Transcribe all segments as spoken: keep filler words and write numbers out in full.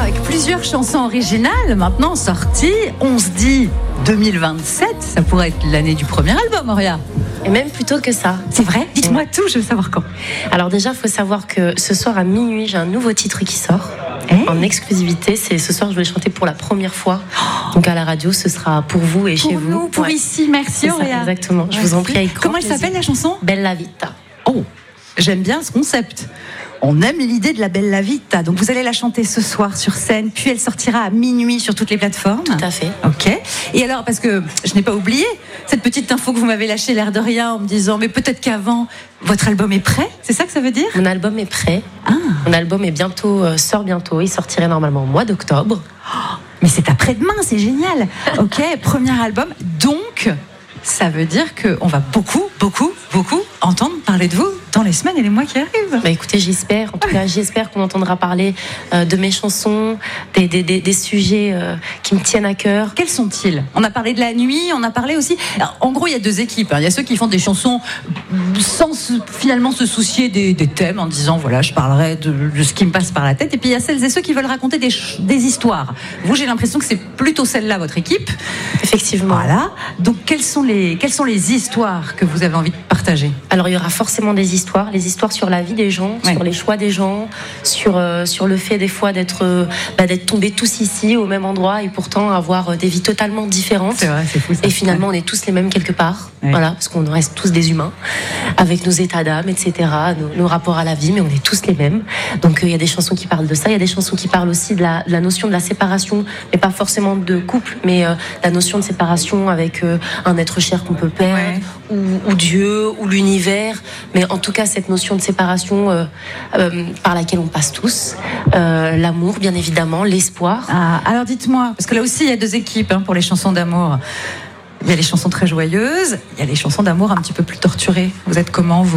avec plusieurs chansons originales maintenant sorties. On se dit deux mille vingt-sept, ça pourrait être l'année du premier album, Auria. Et même plutôt que ça. C'est vrai ? Dites-moi tout, je veux savoir quand. Alors déjà, il faut savoir que ce soir à minuit, j'ai un nouveau titre qui sort. Hey. En exclusivité, c'est ce soir je vais chanter pour la première fois. Donc à la radio, ce sera pour vous et pour chez nous, vous. Pour pour ouais. ici, merci Auria. Exactement, je merci. vous en prie avec grand Comment elle plaisir. s'appelle la chanson ? Bella Vita. Oh, j'aime bien ce concept. On aime l'idée de la Bella Vita. Donc vous allez la chanter ce soir sur scène, puis elle sortira à minuit sur toutes les plateformes. Tout à fait. Ok. Et alors, parce que je n'ai pas oublié cette petite info que vous m'avez lâchée l'air de rien en me disant, mais peut-être qu'avant, votre album est prêt. C'est ça que ça veut dire ? Mon album est prêt. Ah. Mon album est bientôt, euh, sort bientôt. Il sortirait normalement au mois d'octobre. Oh, mais c'est après-demain, c'est génial. Ok, premier album. Donc, ça veut dire qu'on va beaucoup, beaucoup, beaucoup entendre parler de vous dans les semaines et les mois qui arrivent. Bah écoutez, j'espère. En tout cas, j'espère qu'on entendra parler euh, de mes chansons, des, des, des, des sujets euh, qui me tiennent à cœur. Quels sont-ils ? On a parlé de la nuit, on a parlé aussi... Alors, en gros, il y a deux équipes. Hein. Il y a ceux qui font des chansons sans se, finalement se soucier des, des thèmes, en disant, voilà, je parlerai de, de ce qui me passe par la tête. Et puis, il y a celles et ceux qui veulent raconter des, des histoires. Vous, j'ai l'impression que c'est plutôt celle-là, votre équipe. Effectivement. Voilà. Donc, quelles sont les, quelles sont les histoires que vous avez envie de partager ? Alors, il y aura forcément des histoires. Les histoires sur la vie des gens, ouais. sur les choix des gens, sur, euh, sur le fait des fois d'être, euh, bah, d'être tombés tous ici au même endroit et pourtant avoir euh, des vies totalement différentes. C'est vrai, c'est fou, ça. Et finalement, ouais. on est tous les mêmes quelque part. Ouais. Voilà, parce qu'on reste tous des humains avec nos états d'âme, et cetera, nos, nos rapports à la vie, mais on est tous les mêmes. Donc il euh, y a des chansons qui parlent de ça. Il y a des chansons qui parlent aussi de la, de la notion de la séparation, mais pas forcément de couple, mais euh, la notion de séparation avec euh, un être cher qu'on peut perdre, ouais. ou, ou Dieu, ou l'univers. Mais en tout cas, cette notion de séparation euh, euh, par laquelle on passe tous, euh, l'amour bien évidemment, l'espoir. Ah, alors dites-moi, parce que là aussi il y a deux équipes hein, pour les chansons d'amour. Il y a les chansons très joyeuses, il y a les chansons d'amour un petit peu plus torturées. Vous êtes comment vous ?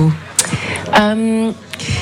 euh,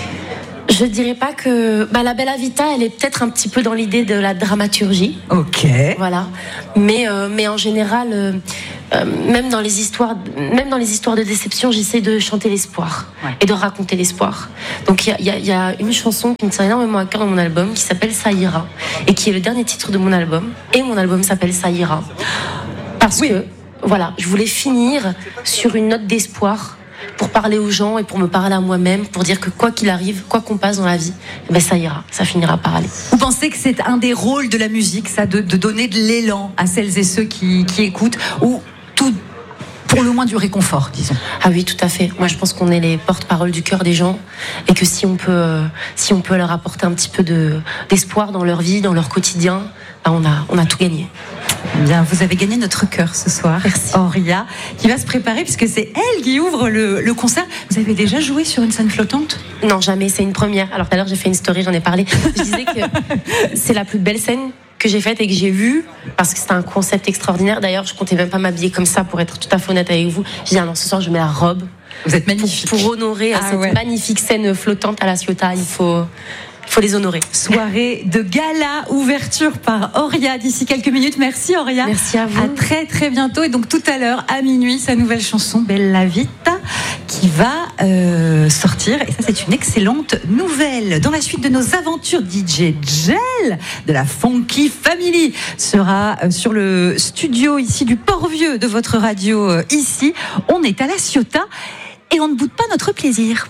Je dirais pas que bah, la Bella Vita, elle est peut-être un petit peu dans l'idée de la dramaturgie. Ok. Voilà. Mais euh, mais en général. Euh, Euh, même dans les histoires, même dans les histoires de déception, j'essaie de chanter l'espoir ouais. et de raconter l'espoir. Donc il y, y, y a une chanson qui me tient énormément à cœur dans mon album, qui s'appelle Ça ira, et qui est le dernier titre de mon album. Et mon album s'appelle Ça ira parce oui. que voilà, je voulais finir sur une note d'espoir pour parler aux gens et pour me parler à moi-même, pour dire que quoi qu'il arrive, quoi qu'on passe dans la vie, ben ça ira, ça finira par aller. Vous pensez que c'est un des rôles de la musique, ça, de, de donner de l'élan à celles et ceux qui, qui écoutent, ou tout pour le moins du réconfort, disons. Ah oui, tout à fait. Moi, je pense qu'on est les porte-parole du cœur des gens et que si on peut, euh, si on peut leur apporter un petit peu de, d'espoir dans leur vie, dans leur quotidien, ben on a, on a tout gagné. Bien, vous avez gagné notre cœur ce soir. Merci. Auria, qui va se préparer puisque c'est elle qui ouvre le, le concert. Vous avez déjà joué sur une scène flottante ? Non, jamais. C'est une première. Alors tout à l'heure, j'ai fait une story, j'en ai parlé. Je disais que c'est la plus belle scène que j'ai faite et que j'ai vue parce que c'était un concept extraordinaire. D'ailleurs, je comptais même pas m'habiller comme ça pour être tout à fait honnête avec vous. J'ai dit, ah non, ce soir, je mets la robe. Vous êtes magnifique. Pour, pour honorer ah, cette ouais. magnifique scène flottante à la Ciotat, il faut... Il faut les honorer. Soirée de gala, ouverture par Auria d'ici quelques minutes. Merci Auria. Merci à vous. À très très bientôt. Et donc tout à l'heure, à minuit, sa nouvelle chanson Bella Vita qui va euh, sortir. Et ça, c'est une excellente nouvelle. Dans la suite de nos aventures, D J Gel de la Funky Family sera euh, sur le studio ici du Port-Vieux de votre radio euh, ici. On est à la Ciotat et on ne boude pas notre plaisir.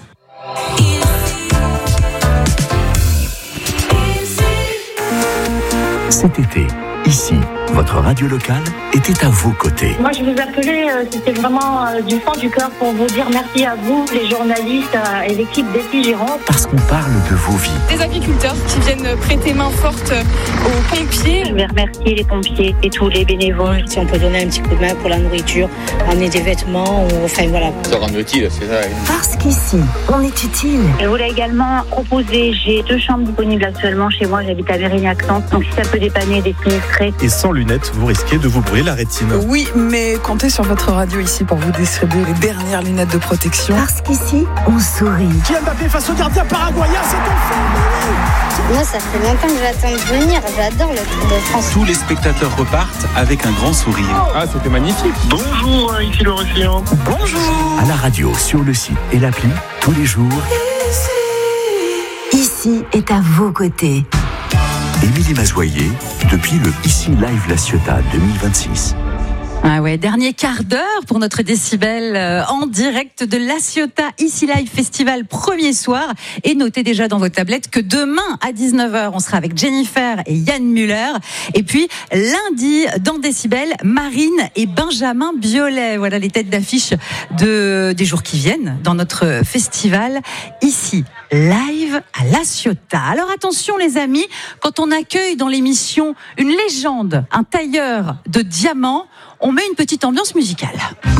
Cet été, ici, votre radio locale était à vos côtés. Moi, je vous appelais, euh, c'était vraiment euh, du fond du cœur pour vous dire merci à vous, les journalistes euh, et l'équipe d'E T I Gironde. Parce qu'on parle de vos vies. Des agriculteurs qui viennent prêter main forte aux pompiers. Je vais remercier les pompiers et tous les bénévoles. Si on peut donner un petit coup de main pour la nourriture, amener des vêtements, ou enfin voilà. Ça rend utile, c'est ça. Parce qu'ici, on est utile. Je voulais également proposer, j'ai deux chambres disponibles actuellement chez moi, j'habite à Mérignac-Centre, donc si ça peut dépanner des sinistrés. Et sans lunettes, vous risquez de vous brûler la rétine. Oui, mais comptez sur votre radio ici pour vous distribuer les dernières lunettes de protection. Parce qu'ici, on sourit. Kylian Mbappé face au gardien paraguayen, c'est un fait. Moi, ça fait longtemps que j'attends de venir. J'adore le Tour de France. Tous les spectateurs repartent avec un grand sourire. Ah, c'était magnifique. Bonjour, ici le Réfléon. Bonjour. À la radio, sur le site et l'appli, tous les jours. Ici est à vos côtés. Émilie Mazoyer, depuis le Ici Live La Ciotat deux mille vingt-six. Ah ouais, dernier quart d'heure pour notre décibel euh, en direct de La Ciotat Ici Live Festival premier soir. Et notez déjà dans vos tablettes que demain à dix-neuf heures, on sera avec Jennifer et Yann Muller. Et puis lundi, dans Décibel, Marine et Benjamin Biolay. Voilà les têtes d'affiche de, des jours qui viennent dans notre festival Ici Live à La Ciotat. Alors attention les amis, quand on accueille dans l'émission une légende, un tailleur de diamants, on met une petite ambiance musicale.